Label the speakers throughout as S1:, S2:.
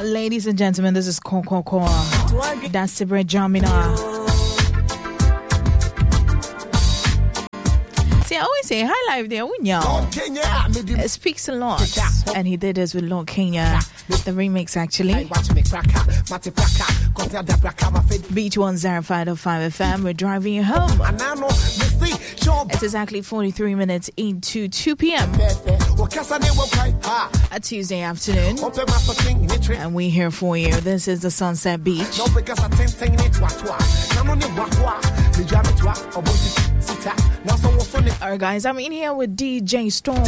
S1: Ladies and gentlemen, this is Coco Koa. That's Sibre Jamina. See, I always say, high life there, it speaks a lot. And he did this with Lord Kenya. The remix, actually. Beach 105.5 FM. We're driving you home. It's exactly 43 minutes into 2 p.m. A Tuesday afternoon. And we're here for you. This is the Sunset Beach. Alright guys, I'm in here with DJ Storm.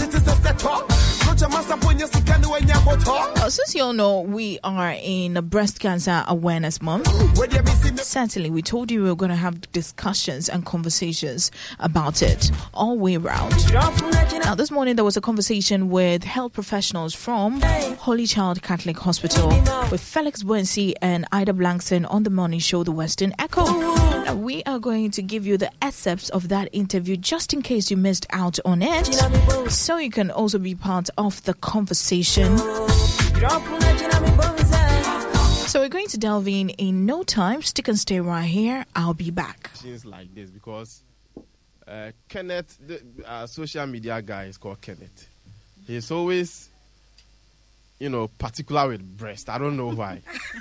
S1: Since you all know we are in a breast cancer awareness month, certainly we told you we were going to have discussions and conversations about it all way round. Now this morning there was a conversation with health professionals from Holy Child Catholic Hospital with Felix Buensi and Ida Blankson on the morning show The Western Echo. Now we are going to give you the excerpts of that interview just in case you missed out on it, so you can also be part of the conversation. So we're going to delve in no time. Stick and stay right here. I'll be back.
S2: Things like this because Kenneth, the social media guy is called Kenneth. He's always, particular with breast. I don't know why.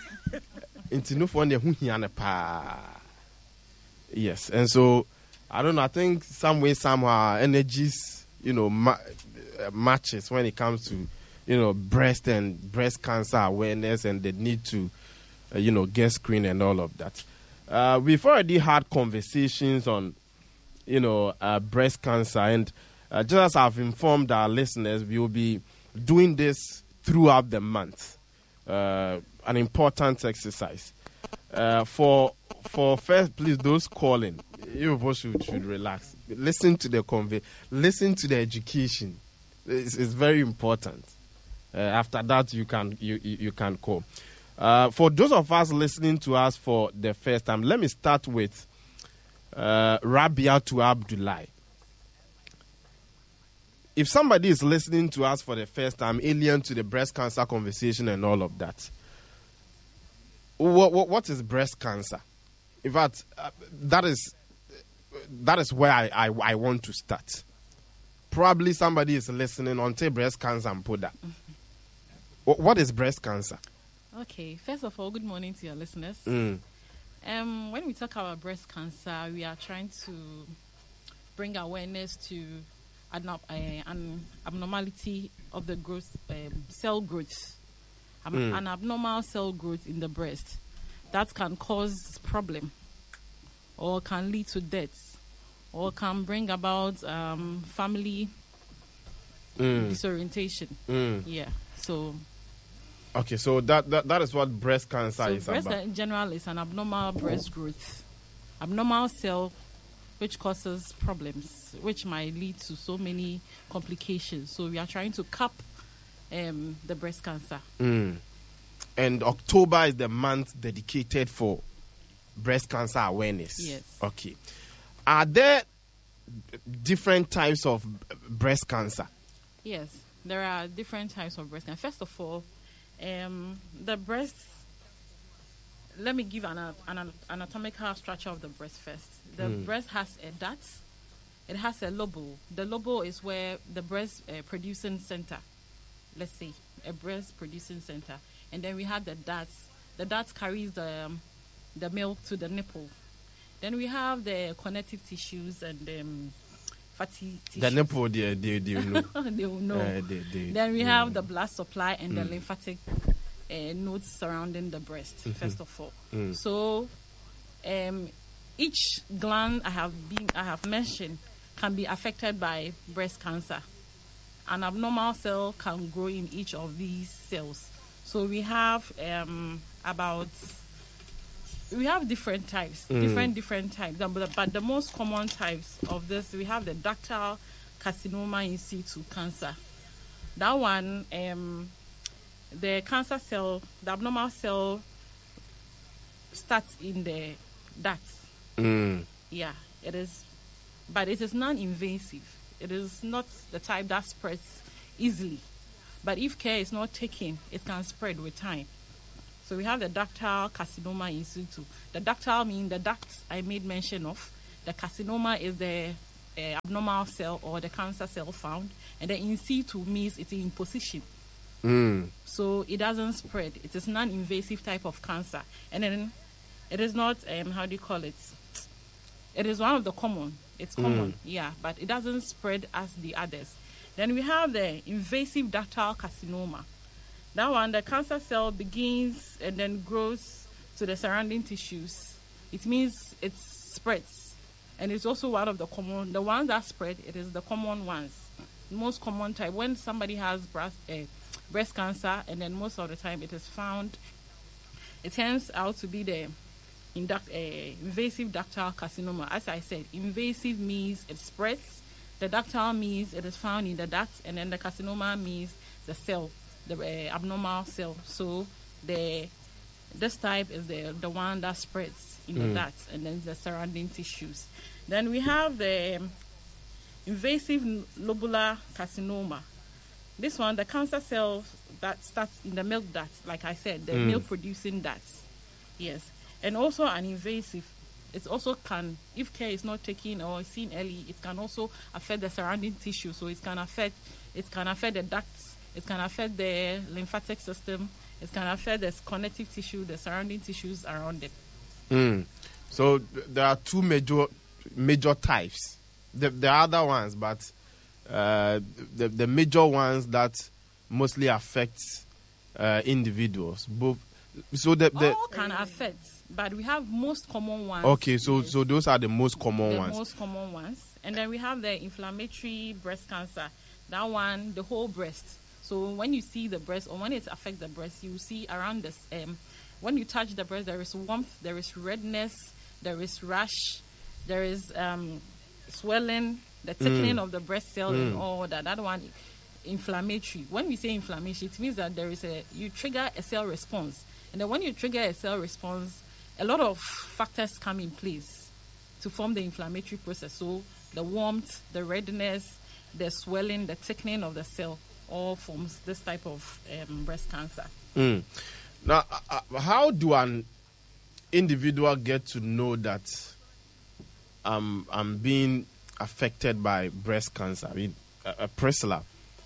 S2: Yes, and so I don't know. I think some way, somehow, energies, matches when it comes to, breast and breast cancer awareness and the need to, get screened and all of that. We've already had conversations on, breast cancer, and just as I've informed our listeners, we will be doing this throughout the month. An important exercise. For first, please, those calling, you both should relax. Listen to the listen to the education. It's very important. After that, you can call. For those of us listening to us for the first time, let me start with Rabiatu Abdullahi. If somebody is listening to us for the first time, alien to the breast cancer conversation and all of that, what is breast cancer? In fact, that is where I want to start. Probably somebody is listening on breast cancer and put that. What is breast cancer?
S3: Okay, first of all, good morning to your listeners. When we talk about breast cancer, we are trying to bring awareness to an abnormality of the growth, cell growth. An abnormal cell growth in the breast that can cause problem or can lead to death or can bring about family disorientation. Yeah, so...
S2: Okay, so that is what breast cancer is
S3: breast
S2: about.
S3: In general is an abnormal breast growth. Abnormal cell which causes problems, which might lead to so many complications. So we are trying to cap the breast cancer.
S2: And October is the month dedicated for breast cancer awareness.
S3: Yes.
S2: Okay. Are there different types of breast cancer?
S3: Yes, there are different types of breast cancer. First of all, the breast, let me give an anatomical structure of the breast first. The breast has a duct. It has a lobe. The lobe is where the breast producing center, let's say, a breast producing center. And then we have the ducts. The ducts carries the milk to the nipple. Then we have the connective tissues and fatty tissues.
S2: The nipple, they know.
S3: They will know. Then we have the blood supply and the lymphatic nodes surrounding the breast, first of all. So each gland I have mentioned can be affected by breast cancer. An abnormal cell can grow in each of these cells. So we have different types, different types. But the most common types of this, we have the ductal carcinoma in situ cancer. That one, the cancer cell, the abnormal cell starts in the ducts. Yeah, it is, but it is non-invasive. It is not the type that spreads easily. But if care is not taken, it can spread with time. So we have the ductal carcinoma in situ. The ductal means the ducts I made mention of. The carcinoma is the abnormal cell or the cancer cell found, and the in situ means it's in position. So it doesn't spread. It is non-invasive type of cancer, and then it is not how do you call it? It is one of the common. It's common, yeah, but it doesn't spread as the others. Then we have the invasive ductal carcinoma. That one, the cancer cell begins and then grows to the surrounding tissues. It means it spreads, and it's also one of the common. The ones that spread, it is the common ones. Most common type when somebody has breast cancer, and then most of the time it is found. It turns out to be the invasive ductal carcinoma. As I said, invasive means it spreads. The ductal means it is found in the duct, and then the carcinoma means the cell, the abnormal cell. So this type is the one that spreads in the ducts and then the surrounding tissues. Then we have the invasive lobular carcinoma. This one, the cancer cell that starts in the milk duct, like I said, the milk producing ducts. Yes. And also an invasive. It also can, if care is not taken or seen early, it can also affect the surrounding tissue. So it can affect the ducts, it can affect the lymphatic system, it can affect the connective tissue, the surrounding tissues around it.
S2: So there are two major types. There are other ones, but the major ones that mostly affect individuals. Both. So
S3: all can affect, but we have most common ones.
S2: Okay, so those are the most common ones.
S3: The most common ones, and then we have the inflammatory breast cancer. That one, the whole breast. So when you see the breast, or when it affects the breast, you see around this. When you touch the breast, there is warmth, there is redness, there is rash, there is swelling, the thickening of the breast cell, and all that. That one, inflammatory. When we say inflammation, it means that you trigger a cell response. And then when you trigger a cell response, a lot of factors come in place to form the inflammatory process. So the warmth, the redness, the swelling, the thickening of the cell all forms this type of breast cancer.
S2: Now, how do an individual get to know that I'm being affected by breast cancer? I mean, Priscilla,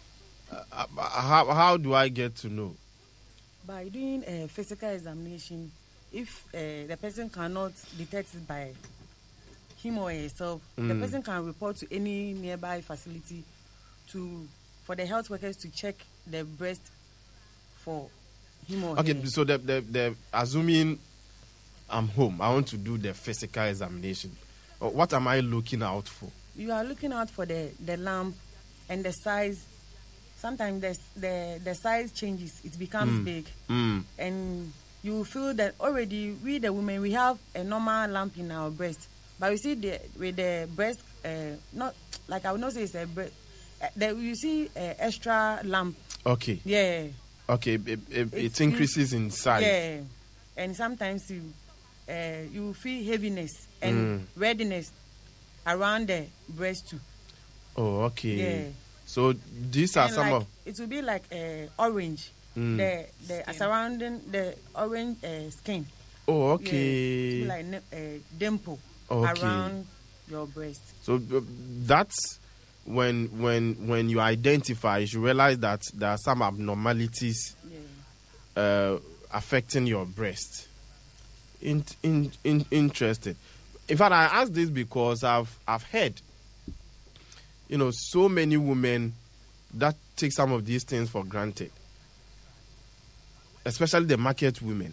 S2: how do I get to know?
S4: By doing a physical examination. If the person cannot detect it by him or herself, the person can report to any nearby facility for the health workers to check the breast for him or her.
S2: Okay, so the assuming I'm home, I want to do the physical examination. What am I looking out for?
S4: You are looking out for the lump and the size. Sometimes the size changes, it becomes big, and you feel that already we the women, we have a normal lump in our breast, but you see with the breast, not like I would not say it's a breast, you see extra lump.
S2: Okay.
S4: Yeah.
S2: Okay, it increases in size.
S4: Yeah, and sometimes you feel heaviness and redness around the breast too.
S2: Oh, okay.
S4: Yeah.
S2: So these are some of.
S4: It will be like orange, the surrounding the orange skin.
S2: Oh, okay.
S4: Yeah, it will be like dimple around your breast.
S2: So that's when you identify, you realize that there are some abnormalities affecting your breast. Interesting. In fact, I ask this because I've heard, so many women that take some of these things for granted, especially the market women.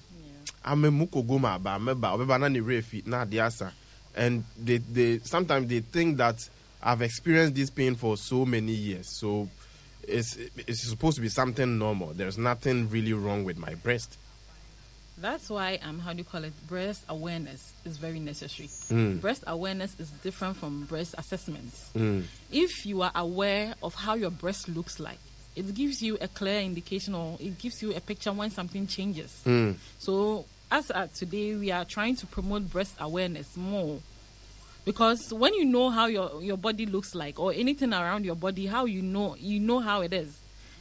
S2: And they sometimes they think that I've experienced this pain for so many years, so it's supposed to be something normal. There's nothing really wrong with my breast.
S3: That's why breast awareness is very necessary. Breast awareness is different from breast assessments. If you are aware of how your breast looks like, it gives you a clear indication, or it gives you a picture when something changes. So as at today, we are trying to promote breast awareness more, because when you know how your body looks like, or anything around your body, how you know how it is.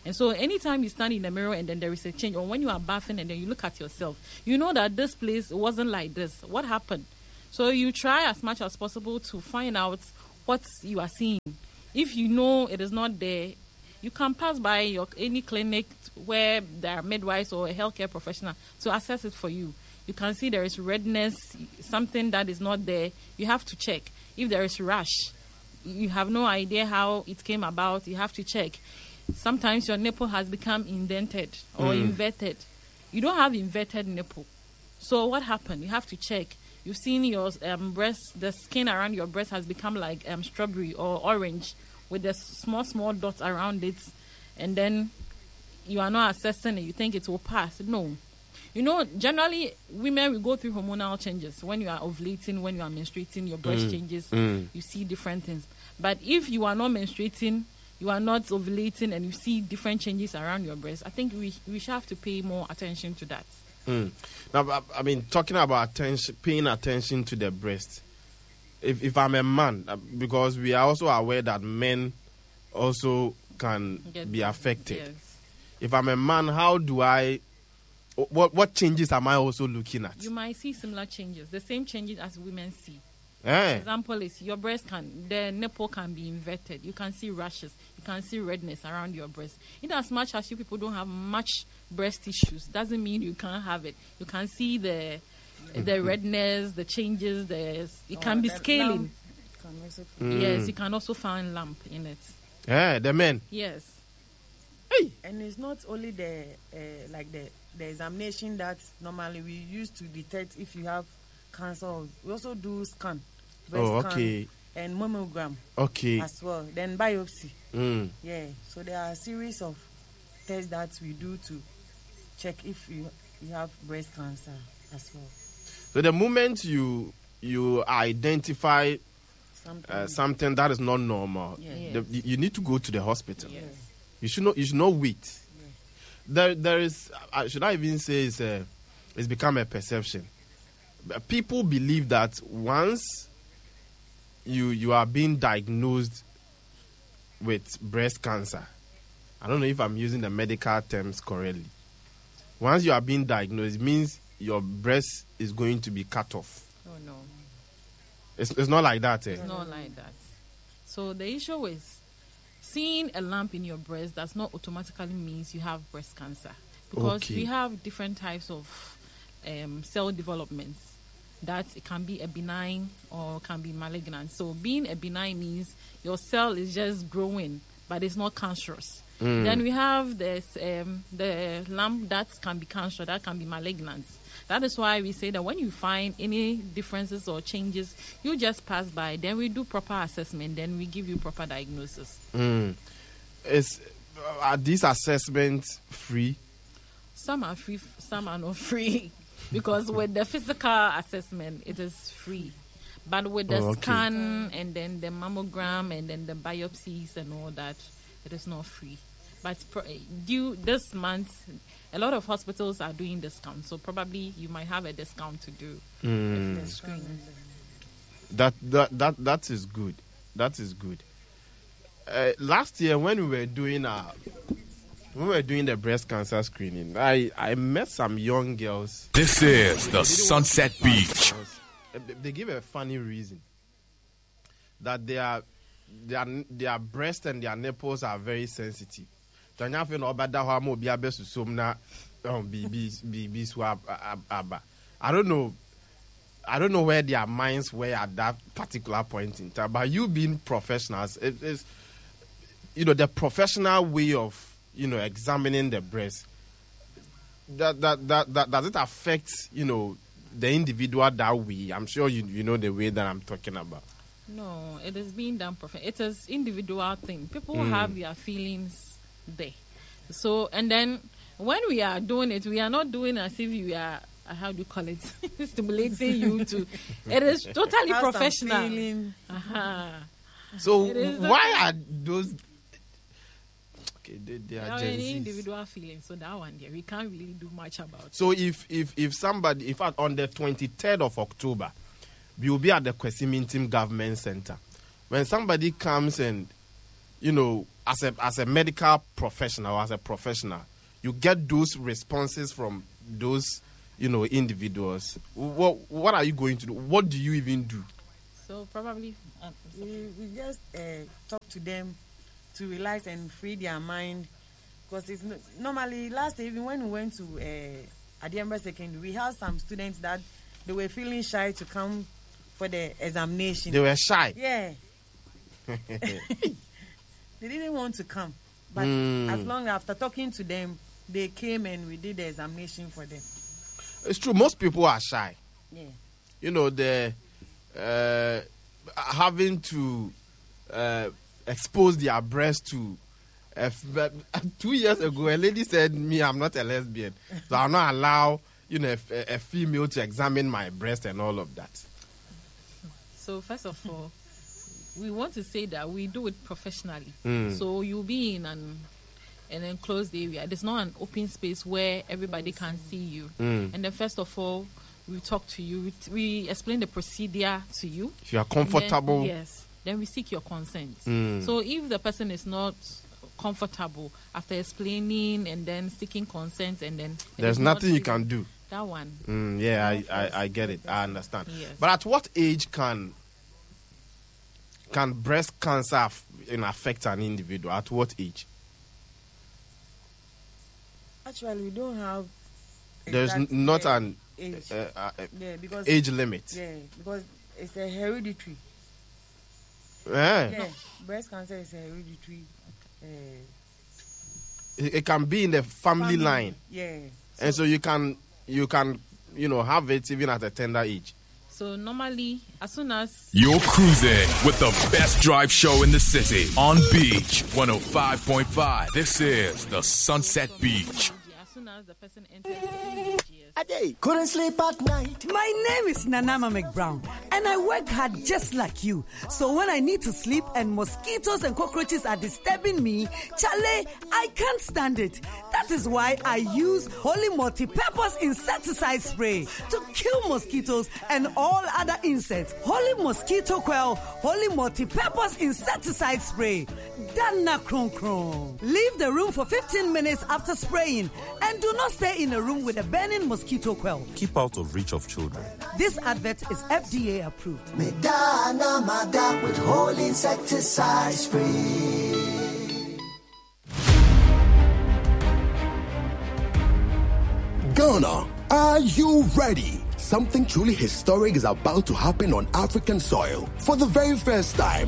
S3: And so anytime you stand in the mirror and then there is a change, or when you are bathing and then you look at yourself, you know that this place wasn't like this. What happened? So you try as much as possible to find out what you are seeing. If you know it is not there, you can pass by any clinic where there are midwives or a healthcare professional to assess it for you. You can see there is redness, something that is not there. You have to check. If there is rash, you have no idea how it came about. You have to check. Sometimes your nipple has become indented or inverted. You don't have inverted nipple. So what happened? You have to check. You've seen your breast, the skin around your breast has become like strawberry or orange with the small dots around it. And then you are not assessing it. You think it will pass. No. You know, generally, women will go through hormonal changes. When you are ovulating, when you are menstruating, your breast changes. You see different things. But if you are not menstruating, you are not ovulating, and you see different changes around your breast, I think we should have to pay more attention to that.
S2: Now, I mean, talking about paying attention to the breast. If I'm a man, because we are also aware that men also can be affected.
S3: Yes.
S2: If I'm a man, how do I... What changes am I also looking at?
S3: You might see similar changes, the same changes as women see.
S2: Eh.
S3: Example is your breast the nipple can be inverted. You can see rashes. You can see redness around your breast. In as much as you people don't have much breast tissues, doesn't mean you can't have it. You can see the redness, the changes. It can be scaling. Yes, you can also find lump in it.
S2: Yeah, the men.
S3: Yes.
S2: Hey.
S4: And it's not only the examination that normally we use to detect if you have cancer. We also do scan, breast scan, and mammogram.
S2: Okay.
S4: As well. Then biopsy.
S2: Yeah.
S4: So there are a series of tests that we do to check if you have breast cancer as well.
S2: So the moment you identify something that is not normal, you need to go to the hospital.
S3: Yes.
S2: You should not wait. There is, should I even say it's become a perception. People believe that once you are being diagnosed with breast cancer, I don't know if I'm using the medical terms correctly. Once you are being diagnosed, it means your breast is going to be cut off.
S3: Oh no.
S2: It's not like that.
S3: It's not like that. So the issue is, seeing a lump in your breast does not automatically means you have breast cancer, because we have different types of cell developments that it can be a benign or can be malignant. So being a benign means your cell is just growing, but it's not cancerous. Then we have the lump that can be cancer, that can be malignant. That is why we say that when you find any differences or changes, you just pass by. Then we do proper assessment. Then we give you proper diagnosis.
S2: Are these assessments free?
S3: Some are free, some are not free. Because with the physical assessment, it is free. But with the scan and then the mammogram and then the biopsies and all that, it is not free. But due this month, a lot of hospitals are doing discounts, so probably you might have a discount to do.
S2: That is good. That is good. Last year when we were doing the breast cancer screening, I met some young girls.
S5: This is the Sunset Beach.
S2: They give a funny reason that their breast and their nipples are very sensitive. I don't know where their minds were at that particular point in time. But you being professionals, it's the professional way of examining the breast. That does it affect the individual that way? I'm sure you know the way that I'm talking about.
S3: No, it is being done it is individual thing. People have their feelings there. So, and then when we are doing it, we are not doing as if we are, how do you call it, stimulating you to. It is totally professional.
S2: So why are those? Okay, they are
S3: any individual feelings. So that one there, we can't really do much about.
S2: So if somebody, in fact, on the 23rd of October, we will be at the Kwesi Mintim Government Center. When somebody comes and as a medical professional, as a professional, you get those responses from those, individuals. What are you going to do? What do you even do?
S3: So probably
S4: we just talk to them to relax and free their mind, because it's normally last day, even when we went to Adiamba Secondary, we had some students that they were feeling shy to come for the examination.
S2: They were shy.
S4: Yeah. They didn't want to come, but as long after talking to them, they came and we did the examination for them.
S2: It's true. Most people are shy.
S4: Yeah.
S2: The having to expose their breast to. 2 years ago, a lady said, "Me, I'm not a lesbian, so I'll not allow a female to examine my breast and all of that."
S3: So first of all, we want to say that we do it professionally. So you'll be in an enclosed area. There's not an open space where everybody can see you. And then first of all, we talk to you. We explain the procedure to you.
S2: If you are comfortable.
S3: Then we seek your consent. So if the person is not comfortable after explaining and then seeking consent, and then
S2: there's nothing you can do.
S3: That one.
S2: I get it. I understand.
S3: Yes.
S2: But at what age can breast cancer affect an individual? At what age?
S4: Actually, we don't have.
S2: There's not an
S4: age. Because
S2: age limit.
S4: Yeah, because it's a hereditary.
S2: Yeah.
S4: Breast cancer is a hereditary.
S2: It can be in the family line.
S4: Yeah.
S2: And so you can have it even at a tender age.
S3: So normally, as soon as
S5: you're cruising with the best drive show in the city on Beach 105.5. This is the Sunset Beach.
S3: As soon as the person enters the teenage years.
S6: Couldn't sleep at night.
S7: My name is Nanama McBrown, and I work hard just like you. So when I need to sleep and mosquitoes and cockroaches are disturbing me, Chale, I can't stand it. That is why I use Holy Multi-Purpose Insecticide Spray to kill mosquitoes and all other insects. Holy Mosquito Quell, Holy Multi-Purpose Insecticide Spray. Dana Kron Kron. Leave the room for 15 minutes after spraying, and do not stay in a room with a burning mosquito quell.
S8: Keep out of reach of children.
S7: This advert is FDA approved.
S6: Medana Mada with Holy Insecticide Spray.
S9: Ghana, are you ready? Something truly historic is about to happen on African soil. For the very first time,